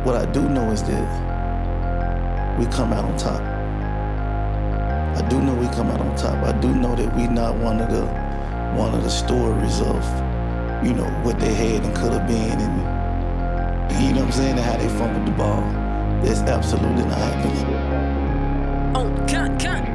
what I do know is that we come out on top. I do know we come out on top. I do know that we not one of the stories of, you know, what they had and could have been, and you know what I'm saying, and how they fumbled the ball. That's absolutely not happening. Oh, cut.